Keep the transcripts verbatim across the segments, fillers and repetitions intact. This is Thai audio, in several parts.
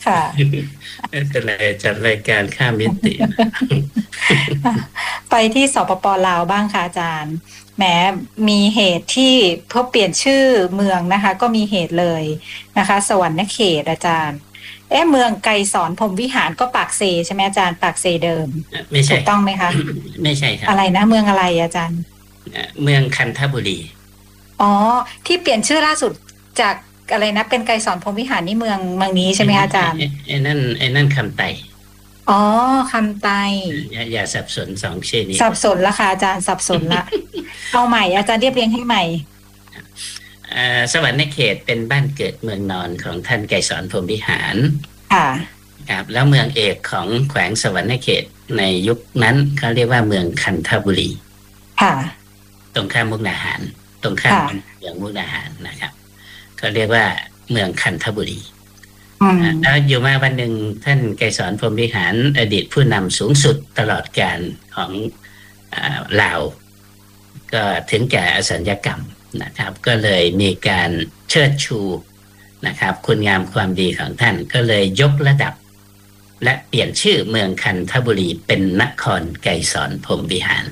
ค่ะไม่เป็นไรจัดรายการข้ามมิตินะไปที่สปป.ลาวบ้างค่ะอาจารย์แหมมีเหตุที่เพื่อเปลี่ยนชื่อเมืองนะคะ ก็มีเหตุเลยนะคะ สวรรณเขตอาจารย์เอ๊ะเมืองไกรสอนพรหมวิหารก็ปากเซใช่ไหมอาจารย์ปากเซเดิมไม่ใช่ถูกต้องไหมคะไม่ใช่ครับอะไรนะเมืองอะไรอาจารย์เมืองคันธบุรีอ๋อที่เปลี่ยนชื่อล่าสุดจากอะไรนะเป็นไกรสอนพรหมวิหารนี่เมืองเมืองนี้ใช่ไหมคะอาจารย์ไอ้นั่นไอ้นั่นคำไต่อ๋อคำไตอย่าอย่าสับสนสองชื่อนี้สับสนละค่ะอาจารย์สับสนละเอาใหม่อาจารย์เรียบเรียงให้ใหม่สวรรณเขตเป็นบ้านเกิดเมืองนอนของท่านไกรสอนพรหมวิหารค่ะครับแล้วเมืองเอกของแขวงสวรรณเขตในยุคนั้นเขาเรียกว่าเมืองคันธบุรีค่ะตรงข้ามมุกดาหารตรงข้ามเมืองมุกดาหารนะครับเขาเรียกว่าเมืองคันธบุรีแล้วอยู่มาวันหนึ่งท่านไกรสอนพรหมวิหารอดีตผู้นำสูงสุดตลอดกาลของลาวก็ถึงแก่อสัญญกรรมนะครับก็เลยมีการเชิดชูนะครับคุณงามความดีของท่านก็เลยยกระดับและเปลี่ยนชื่อเมืองคันธบุรีเป็นนครไกรสอนพรหมวิหาร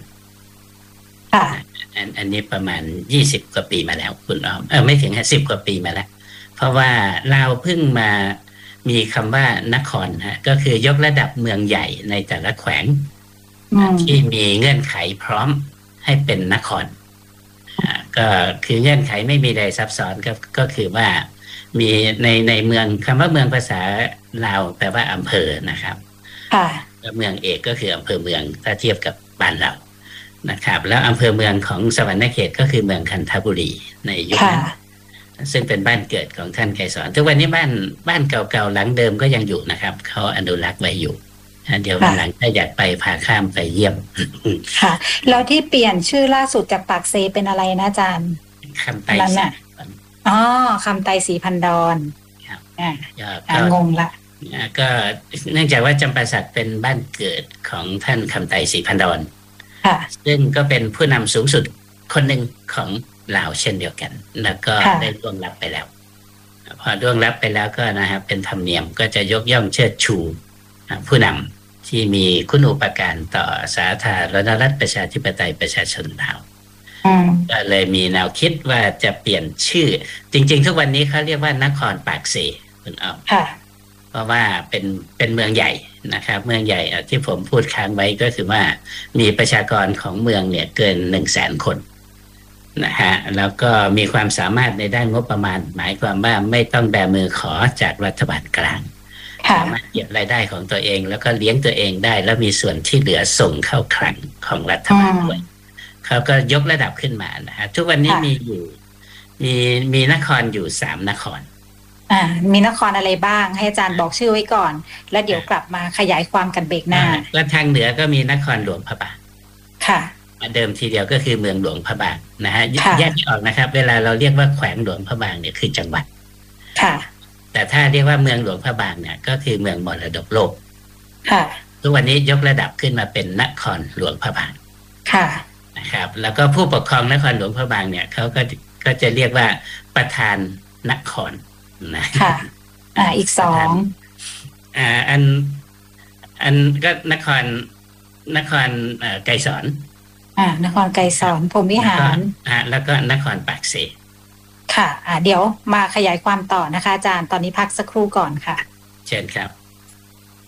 อันอันนี้ประมาณยี่สิบกว่าปีมาแล้วคุณอ้อมเออไม่ถึงสิบกว่าปีมาแล้วเพราะว่าเราเพิ่งมามีคำว่านครฮะก็คือยกระดับเมืองใหญ่ในแต่ละแขวงที่มีเงื่อนไขพร้อมให้เป็นนครก็คือเงื่อนไขไม่มีใดซับซ้อนก็ก็คือว่ามีในในเมืองคำว่าเมืองภาษาลาวแปลว่าอำเภอนะครับเมืองเอกก็คืออำเภอเมืองถ้าเทียบกับบ้านเรานะครับแล้วอำเภอเมืองของสวรรณเขตก็คือเมืองคันธบุรีในยุคนั้นซึ่งเป็นบ้านเกิดของท่านไกรสอนทุกวันนี้บ้านบ้านเก่าๆหลังเดิมก็ยังอยู่นะครับเขาอนุรักษ์ไว้อยู่เดี๋ยววันหลังถ้าอยากไปพาข้ามไปเยี่ยมค่ะแล้วที่เปลี่ยนชื่อล่าสุดจากปากเซเป็นอะไรนะอาจารย์คำไต่สีอ๋อคำไต่สีพันดอนครับอ่างงละก็เนื่องจากว่าจำปาสักเป็นบ้านเกิดของท่านคำไต่สีพันดอนซึ่งก็เป็นผู้นำสูงสุดคนหนึ่งของลาวเช่นเดียวกันแล้วก็ได้ล่วงลับไปแล้วพอล่วงลับไปแล้วก็นะครับเป็นธรรมเนียมก็จะยกย่องเชิดชูผู้นำที่มีคุณูปการต่อสาธารณรัฐประชาธิปไตยประชาชนลาวก็เลยมีแนวคิดว่าจะเปลี่ยนชื่อจริงๆทุกวันนี้เขาเรียกว่านครปากเซคุณอ้อมเพราะว่าเป็นเป็นเมืองใหญ่นะครับเมืองใหญ่ที่ผมพูดค้างไว้ก็คือว่ามีประชากรของเมืองเนี่ยเกินหนึ่งแสนคนนะฮะแล้วก็มีความสามารถในด้านงบประมาณหมายความว่าไม่ต้องแบมือขอจากรัฐบาลกลางสามารถเก็บรายได้ของตัวเองแล้วก็เลี้ยงตัวเองได้แล้วมีส่วนที่เหลือส่งเข้าคลังของรัฐบาลด้วยเขาก็ยกระดับขึ้นมานะฮะทุกวันนี้มีอยู่มีมีนครอยู่สามนครอ่ามีนครอะไรบ้างให้อาจารย์บอกชื่อไว้ก่อนแล้วเดี๋ยวกลับมาขยายความกันเบรกหน้าแล้วทางเหนือก็มีนครหลวงพระบางค่ะเดิมทีเดียวก็คือเมืองหลวงพระบางนะฮะแยกไม่ออกนะครับเวลาเราเรียกว่าแขวงหลวงพระบางเนี่ยคือจังหวัดค่ะแต่ถ้าเรียกว่าเมืองหลวงพระบางเนี่ยก็คือเมืองมรดกโลกค่ะทุกวันนี้ยกระดับขึ้นมาเป็นนครหลวงพระบางค่ะนะครับแล้วก็ผู้ปกครองนครหลวงพระบางเนี่ยเขาก็ก็จะเรียกว่าประธานนครนะค่ะอ่าอีกสองอ่าอันอันก็นครนครไกรสอนอ่านครไกรสอนพรหมวิหารอ่าแล้วก็นครปากเซค่ะอ่าเดี๋ยวมาขยายความต่อนะคะอาจารย์ตอนนี้พักสักครู่ก่อนค่ะเชิญครับ